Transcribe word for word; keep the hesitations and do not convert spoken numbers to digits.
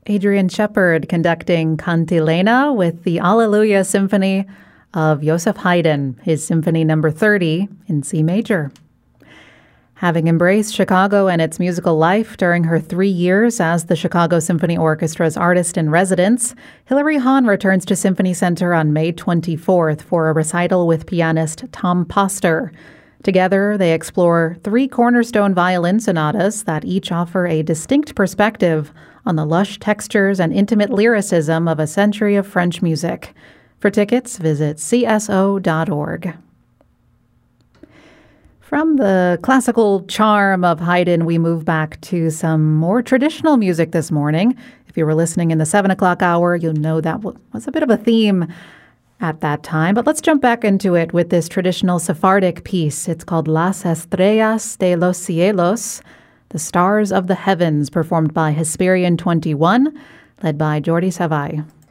Adrian Shepard conducting Cantilena with the Alleluia Symphony of Joseph Haydn, his Symphony number thirty in C major. Having embraced Chicago and its musical life during her three years as the Chicago Symphony Orchestra's artist in residence, Hilary Hahn returns to Symphony Center on May twenty-fourth for a recital with pianist Tom Poster. Together, they explore three cornerstone violin sonatas that each offer a distinct perspective on the lush textures and intimate lyricism of a century of French music. For tickets, visit c s o dot org. From the classical charm of Haydn, we move back to some more traditional music this morning. If you were listening in the seven o'clock hour, you'll know that was a bit of a theme at that time. But let's jump back into it with this traditional Sephardic piece. It's called Las Estrellas de los Cielos, The Stars of the Heavens, performed by Hesperian twenty-one, led by Jordi Savai.